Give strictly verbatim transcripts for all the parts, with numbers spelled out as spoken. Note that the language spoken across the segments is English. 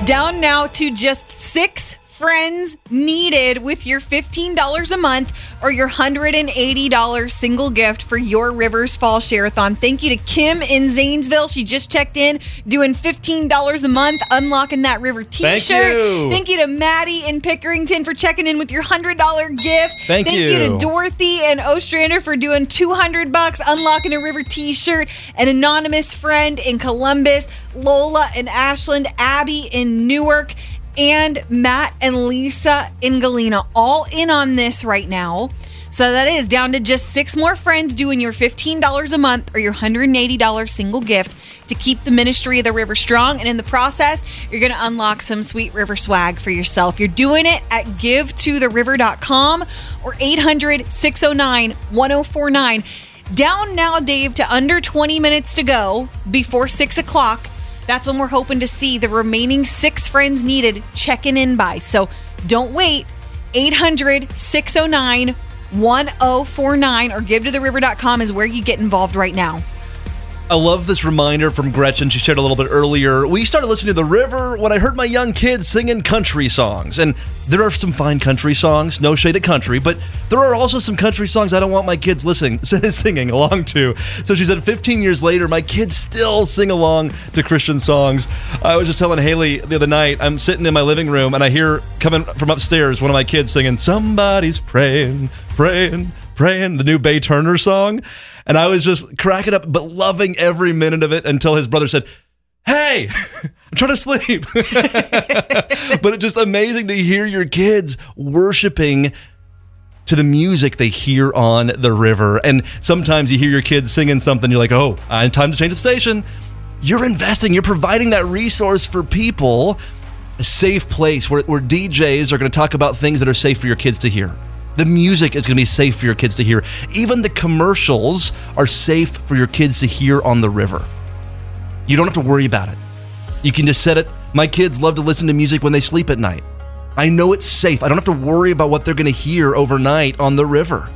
Down now to just six friends needed with your fifteen dollars a month or your one hundred eighty dollars single gift for your Rivers Fall Share-a-thon. Thank you to Kim in Zanesville. She just checked in, doing fifteen dollars a month, unlocking that River t-shirt. Thank you. Thank you to Maddie in Pickerington for checking in with your one hundred dollars gift. Thank, Thank you. you to Dorothy and Ostrander for doing two hundred bucks, unlocking a River t-shirt. An anonymous friend in Columbus, Lola and Ashland, Abby in Newark, and Matt and Lisa in Galena, all in on this right now. So that is down to just six more friends doing your fifteen dollars a month or your one hundred eighty dollars single gift to keep the ministry of the river strong. And in the process, you're going to unlock some sweet river swag for yourself. You're doing it at give to the river dot com or eight hundred, six oh nine, one oh four nine. Down now, Dave, to under twenty minutes to go before six o'clock. That's when we're hoping to see the remaining six friends needed checking in by. So don't wait. eight hundred, six oh nine, one oh four nine or give to the river dot com is where you get involved right now. I love this reminder from Gretchen. She shared a little bit earlier. We started listening to The River when I heard my young kids singing country songs. And there are some fine country songs, no shade at country, but there are also some country songs I don't want my kids listening, singing along to. So she said fifteen years later, my kids still sing along to Christian songs. I was just telling Haley the other night, I'm sitting in my living room and I hear coming from upstairs one of my kids singing, "Somebody's praying, praying, praying," the new Bay Turner song. And I was just cracking up, but loving every minute of it until his brother said, "Hey, I'm trying to sleep." But it's just amazing to hear your kids worshiping to the music they hear on the river. And sometimes you hear your kids singing something, you're like, oh, uh, time to change the station. You're investing, you're providing that resource for people, a safe place where, where D Js are going to talk about things that are safe for your kids to hear. The music is going to be safe for your kids to hear. Even the commercials are safe for your kids to hear on the river. You don't have to worry about it. You can just set it. My kids love to listen to music when they sleep at night. I know it's safe. I don't have to worry about what they're going to hear overnight on the river.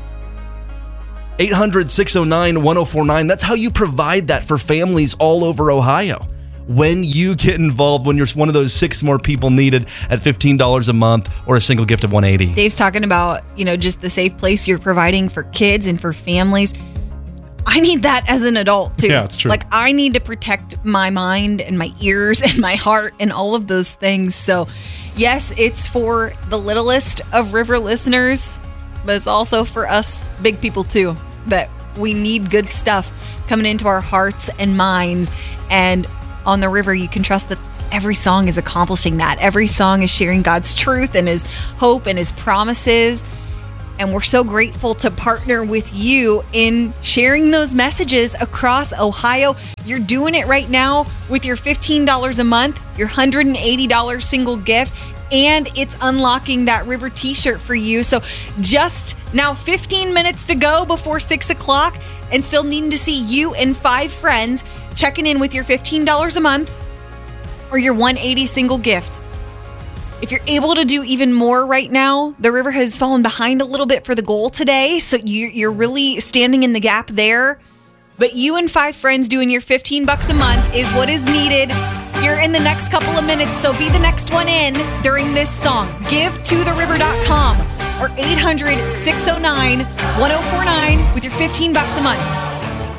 eight hundred, six oh nine, one oh four nine. That's how you provide that for families all over Ohio. When you get involved, when you're one of those six more people needed at fifteen dollars a month or a single gift of one hundred eighty dollars. Dave's talking about, you know, just the safe place you're providing for kids and for families. I need that as an adult, too. Yeah, it's true. Like, I need to protect my mind and my ears and my heart and all of those things. So, yes, it's for the littlest of river listeners, but it's also for us big people, too, that we need good stuff coming into our hearts and minds. And on the river, you can trust that every song is accomplishing that. Every song is sharing God's truth and His hope and His promises. And we're so grateful to partner with you in sharing those messages across Ohio. You're doing it right now with your fifteen dollars a month, your one hundred eighty dollars single gift, and it's unlocking that River t-shirt for you. So just now fifteen minutes to go before six o'clock and still needing to see you and five friends checking in with your fifteen dollars a month or your one hundred eighty dollars single gift. If you're able to do even more right now, the river has fallen behind a little bit for the goal today, so you're really standing in the gap there. But you and five friends doing your fifteen bucks a month is what is needed here in the next couple of minutes, so be the next one in during this song. give to the river dot com or eight hundred, six oh nine, one oh four nine with your fifteen bucks a month.